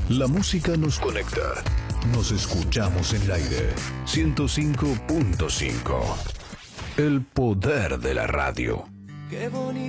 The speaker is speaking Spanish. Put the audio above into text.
La música nos conecta. Nos escuchamos en el aire. 105.5. El poder de la radio. Qué bonito.